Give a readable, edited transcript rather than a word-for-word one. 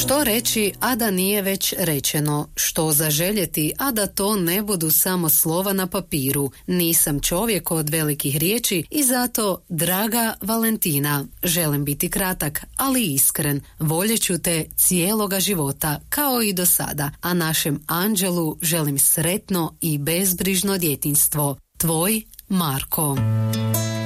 Što reći, a da nije već rečeno? Što zaželjeti, a da to ne budu samo slova na papiru? Nisam čovjek od velikih riječi i zato, draga Valentina, želim biti kratak, ali iskren. Voljeću te cijeloga života, kao i do sada, a našem anđelu želim sretno i bezbrižno djetinjstvo. Tvoj Marko.